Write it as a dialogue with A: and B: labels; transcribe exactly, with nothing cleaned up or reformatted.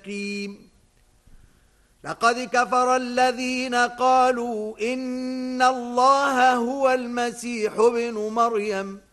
A: لقد كفر الذين قالوا إن الله هو المسيح ابن مريم